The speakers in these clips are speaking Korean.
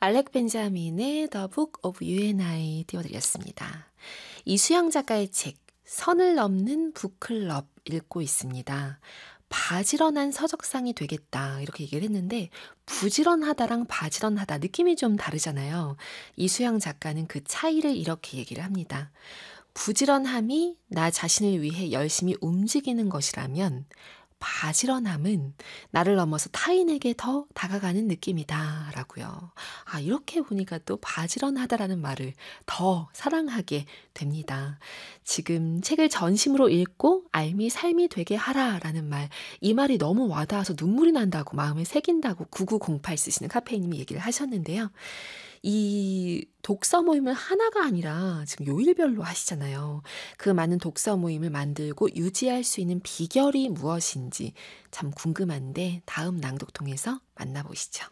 알렉 벤자민의 The Book of You and I 띄워드렸습니다. 이수영 작가의 책 선을 넘는 북클럽 읽고 있습니다. 바지런한 서적상이 되겠다 이렇게 얘기를 했는데 부지런하다랑 바지런하다 느낌이 좀 다르잖아요. 이수영 작가는 그 차이를 이렇게 얘기를 합니다. 부지런함이 나 자신을 위해 열심히 움직이는 것이라면 바지런함은 나를 넘어서 타인에게 더 다가가는 느낌이다 라고요. 이렇게 보니까 또 바지런하다라는 말을 더 사랑하게 됩니다. 지금 책을 전심으로 읽고 알미 삶이 되게 하라라는 말, 이 말이 너무 와닿아서 눈물이 난다고 마음에 새긴다고 9908 쓰시는 카페인님이 얘기를 하셨는데요. 이 독서 모임을 하나가 아니라 지금 요일별로 하시잖아요. 그 많은 독서 모임을 만들고 유지할 수 있는 비결이 무엇인지 참 궁금한데 다음 낭독통에서 만나보시죠.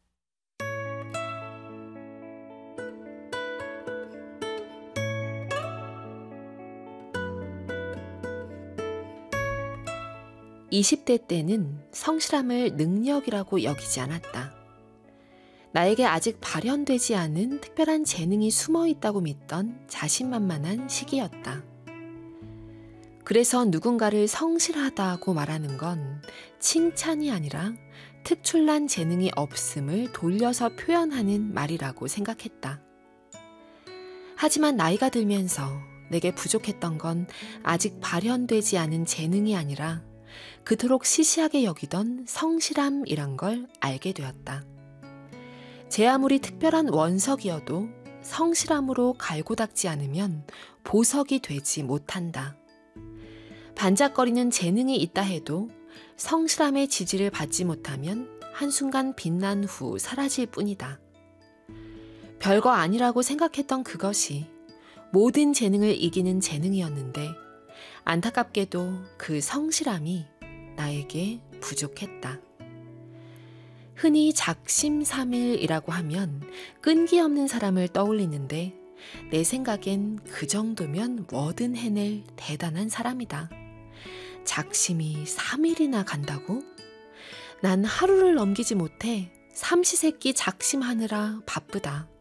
(20대) 때는 성실함을 능력이라고 여기지 않았다. 나에게 아직 발현되지 않은 특별한 재능이 숨어 있다고 믿던 자신만만한 시기였다. 그래서 누군가를 성실하다고 말하는 건 칭찬이 아니라 특출난 재능이 없음을 돌려서 표현하는 말이라고 생각했다. 하지만 나이가 들면서 내게 부족했던 건 아직 발현되지 않은 재능이 아니라 그토록 시시하게 여기던 성실함이란 걸 알게 되었다. 제 아무리 특별한 원석이어도 성실함으로 갈고 닦지 않으면 보석이 되지 못한다. 반짝거리는 재능이 있다 해도 성실함의 지지를 받지 못하면 한순간 빛난 후 사라질 뿐이다. 별거 아니라고 생각했던 그것이 모든 재능을 이기는 재능이었는데 안타깝게도 그 성실함이 나에게 부족했다. 흔히 작심삼일이라고 하면 끈기 없는 사람을 떠올리는데 내 생각엔 그 정도면 뭐든 해낼 대단한 사람이다. 작심이 3일이나 간다고? 난 하루를 넘기지 못해 삼시세끼 작심하느라 바쁘다.